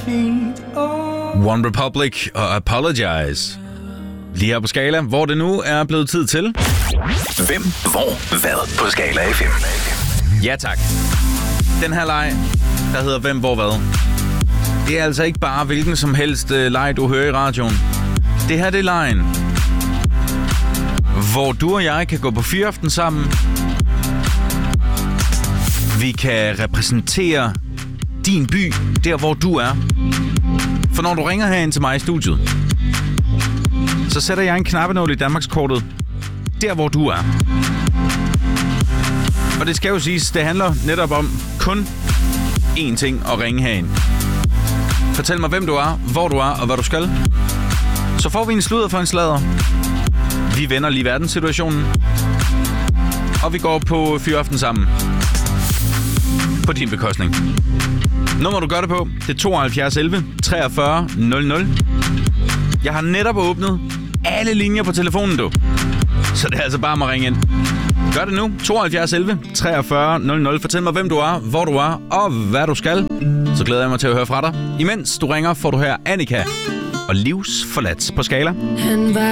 One Republic og Apologize. Lige her på Skala, hvor det nu er blevet tid til... Hvem, hvor, hvad på Skala FM? Ja tak. Den her leg, der hedder Hvem, hvor, hvad. Det er altså ikke bare hvilken som helst leg, du hører i radioen. Det her, det er legen, hvor du og jeg kan gå på fyraften sammen. Vi kan repræsentere din by, der hvor du er. For når du ringer herind til mig i studiet, så sætter jeg en knappenål i Danmarkskortet, der hvor du er. Og det skal jo siges, det handler netop om kun én ting at ringe herind. Fortæl mig, hvem du er, hvor du er og hvad du skal. Så får vi en sludder for en sladder. Vi vender lige verdenssituationen. Og vi går på fyraften sammen. På din bekostning. Nummer du gør det på, det er 72 11 43 00. Jeg har netop åbnet alle linjer på telefonen, du. Så det er altså bare at ringe ind. Gør det nu. 72 11 43 00. Fortæl mig, hvem du er, hvor du er og hvad du skal. Så glæder jeg mig til at høre fra dig. Imens du ringer, får du her Annika og Livsforladt på Skala.